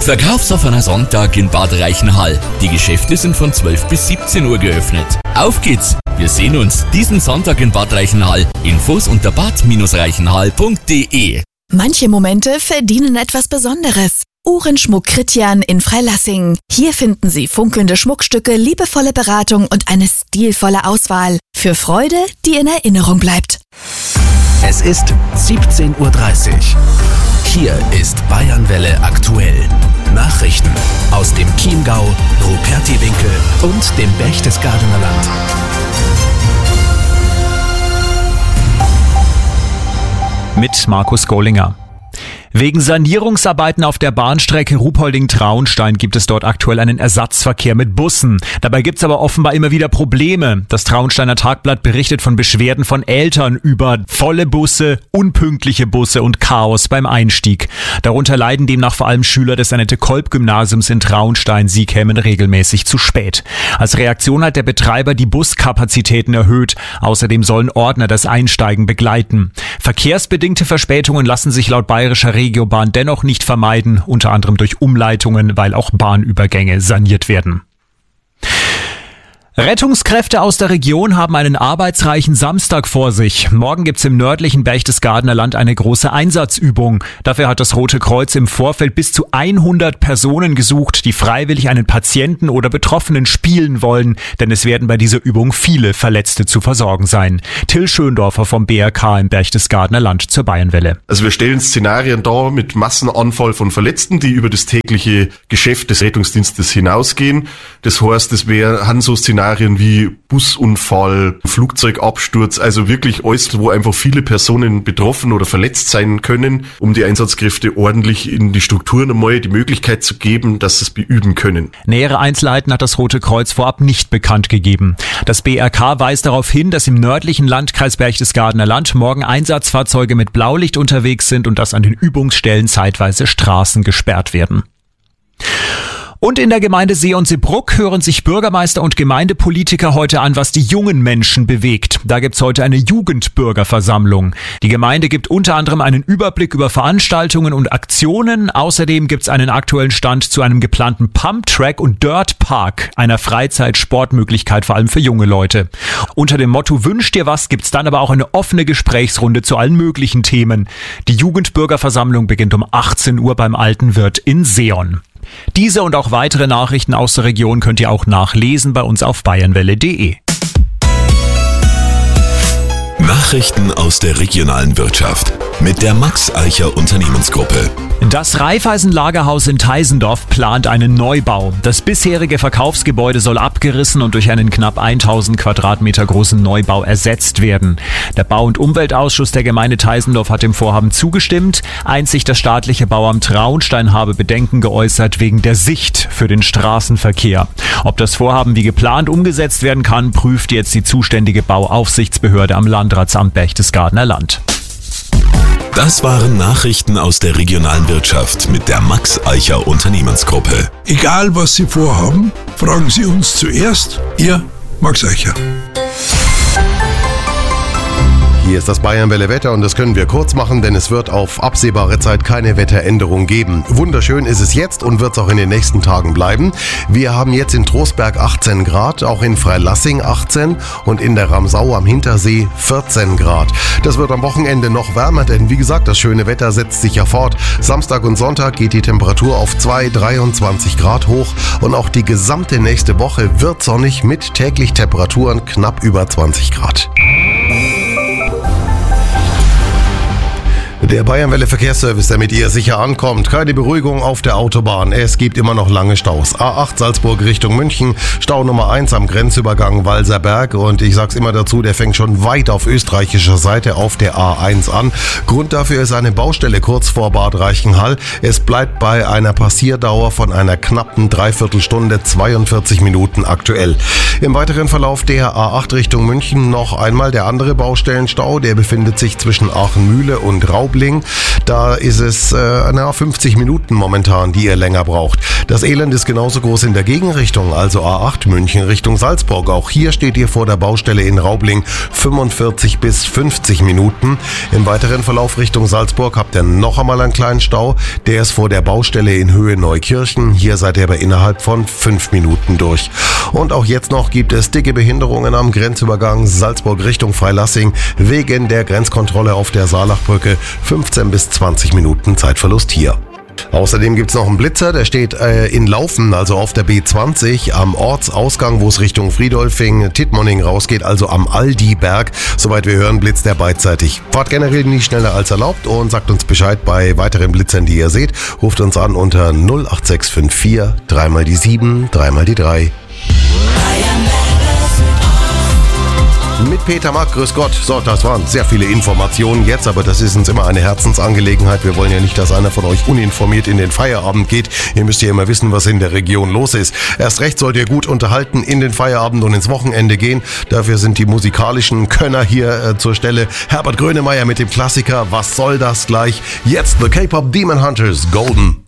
Verkaufsoffener Sonntag in Bad Reichenhall. Die Geschäfte sind von 12 bis 17 Uhr geöffnet. Auf geht's! Wir sehen uns diesen Sonntag in Bad Reichenhall. Infos unter bad-reichenhall.de. Manche Momente verdienen etwas Besonderes. Uhrenschmuck Kritjan in Freilassing. Hier finden Sie funkelnde Schmuckstücke, liebevolle Beratung und eine stilvolle Auswahl. Für Freude, die in Erinnerung bleibt. Es ist 17:30 Uhr. Hier ist Bayernwelle aktuell. Nachrichten aus dem Chiemgau, Rupertiwinkel und dem Berchtesgadener Land. Mit Markus Gollinger. Wegen Sanierungsarbeiten auf der Bahnstrecke Ruhpolding-Traunstein gibt es dort aktuell einen Ersatzverkehr mit Bussen. Dabei gibt es aber offenbar immer wieder Probleme. Das Traunsteiner Tagblatt berichtet von Beschwerden von Eltern über volle Busse, unpünktliche Busse und Chaos beim Einstieg. Darunter leiden demnach vor allem Schüler des Annette-Kolb-Gymnasiums in Traunstein. Sie kämen regelmäßig zu spät. Als Reaktion hat der Betreiber die Buskapazitäten erhöht. Außerdem sollen Ordner das Einsteigen begleiten. Verkehrsbedingte Verspätungen lassen sich laut bayerischer Regiobahn dennoch nicht vermeiden, unter anderem durch Umleitungen, weil auch Bahnübergänge saniert werden. Rettungskräfte aus der Region haben einen arbeitsreichen Samstag vor sich. Morgen gibt's im nördlichen Berchtesgadener Land eine große Einsatzübung. Dafür hat das Rote Kreuz im Vorfeld bis zu 100 Personen gesucht, die freiwillig einen Patienten oder Betroffenen spielen wollen, denn es werden bei dieser Übung viele Verletzte zu versorgen sein. Till Schöndorfer vom BRK im Berchtesgadener Land zur Bayernwelle. Also wir stellen Szenarien dar mit Massenanfall von Verletzten, die über das tägliche Geschäft des Rettungsdienstes hinausgehen. Das heißt, es wären so Szenarien wie Busunfall, Flugzeugabsturz, also wirklich alles, wo einfach viele Personen betroffen oder verletzt sein können, um die Einsatzkräfte ordentlich in die Strukturen einmal die Möglichkeit zu geben, dass sie es beüben können. Nähere Einzelheiten hat das Rote Kreuz vorab nicht bekannt gegeben. Das BRK weist darauf hin, dass im nördlichen Landkreis Berchtesgadener Land morgen Einsatzfahrzeuge mit Blaulicht unterwegs sind und dass an den Übungsstellen zeitweise Straßen gesperrt werden. Und in der Gemeinde See und Seebrugg hören sich Bürgermeister und Gemeindepolitiker heute an, was die jungen Menschen bewegt. Da gibt's heute eine Jugendbürgerversammlung. Die Gemeinde gibt unter anderem einen Überblick über Veranstaltungen und Aktionen. Außerdem gibt's einen aktuellen Stand zu einem geplanten Pumptrack und Dirtpark, einer Freizeitsportmöglichkeit vor allem für junge Leute. Unter dem Motto Wünsch dir was gibt's dann aber auch eine offene Gesprächsrunde zu allen möglichen Themen. Die Jugendbürgerversammlung beginnt um 18 Uhr beim Alten Wirt in Seon. Diese und auch weitere Nachrichten aus der Region könnt ihr auch nachlesen bei uns auf bayernwelle.de. Nachrichten aus der regionalen Wirtschaft mit der Max Eicher Unternehmensgruppe. Das Raiffeisen-Lagerhaus in Teisendorf plant einen Neubau. Das bisherige Verkaufsgebäude soll abgerissen und durch einen knapp 1000 Quadratmeter großen Neubau ersetzt werden. Der Bau- und Umweltausschuss der Gemeinde Teisendorf hat dem Vorhaben zugestimmt. Einzig das staatliche Bauamt Traunstein habe Bedenken geäußert wegen der Sicht für den Straßenverkehr. Ob das Vorhaben wie geplant umgesetzt werden kann, prüft jetzt die zuständige Bauaufsichtsbehörde am Landratsamt Berchtesgadener Land. Das waren Nachrichten aus der regionalen Wirtschaft mit der Max Eicher Unternehmensgruppe. Egal was Sie vorhaben, fragen Sie uns zuerst. Ihr Max Eicher. Hier ist das Bayernwelle Wetter und das können wir kurz machen, denn es wird auf absehbare Zeit keine Wetteränderung geben. Wunderschön ist es jetzt und wird es auch in den nächsten Tagen bleiben. Wir haben jetzt in Trostberg 18 Grad, auch in Freilassing 18 und in der Ramsau am Hintersee 14 Grad. Das wird am Wochenende noch wärmer, denn wie gesagt, das schöne Wetter setzt sich ja fort. Samstag und Sonntag geht die Temperatur auf 23 Grad hoch und auch die gesamte nächste Woche wird sonnig mit täglich Temperaturen knapp über 20 Grad. Der Bayernwelle Verkehrsservice, der mit ihr sicher ankommt. Keine Beruhigung auf der Autobahn. Es gibt immer noch lange Staus. A8 Salzburg Richtung München. Stau Nummer 1 am Grenzübergang Walserberg. Und ich sag's immer dazu, der fängt schon weit auf österreichischer Seite auf der A1 an. Grund dafür ist eine Baustelle kurz vor Bad Reichenhall. Es bleibt bei einer Passierdauer von einer knappen Dreiviertelstunde, 42 Minuten aktuell. Im weiteren Verlauf der A8 Richtung München noch einmal der andere Baustellenstau. Der befindet sich zwischen Aachenmühle und Raubling Raubling. Da ist es 50 Minuten momentan, die ihr länger braucht. Das Elend ist genauso groß in der Gegenrichtung, also A8 München Richtung Salzburg. Auch hier steht ihr vor der Baustelle in Raubling 45 bis 50 Minuten. Im weiteren Verlauf Richtung Salzburg habt ihr noch einmal einen kleinen Stau. Der ist vor der Baustelle in Höhe Neukirchen. Hier seid ihr aber innerhalb von 5 Minuten durch. Und auch jetzt noch gibt es dicke Behinderungen am Grenzübergang Salzburg Richtung Freilassing wegen der Grenzkontrolle auf der Saalachbrücke. 15 bis 20 Minuten Zeitverlust hier. Außerdem gibt's noch einen Blitzer, der steht in Laufen, also auf der B20 am Ortsausgang, wo es Richtung Friedolfing, Tittmoning rausgeht, also am Aldi-Berg. Soweit wir hören, blitzt der beidseitig. Fahrt generell nicht schneller als erlaubt und sagt uns Bescheid bei weiteren Blitzern, die ihr seht. Ruft uns an unter 08654 3 die 7, 3 die 3. Mit Peter Mack, grüß Gott. So, das waren sehr viele Informationen jetzt, aber das ist uns immer eine Herzensangelegenheit. Wir wollen ja nicht, dass einer von euch uninformiert in den Feierabend geht. Ihr müsst ja immer wissen, was in der Region los ist. Erst recht sollt ihr gut unterhalten in den Feierabend und ins Wochenende gehen. Dafür sind die musikalischen Könner hier zur Stelle. Herbert Grönemeyer mit dem Klassiker Was soll das gleich? Jetzt The K-Pop Demon Hunters, Golden.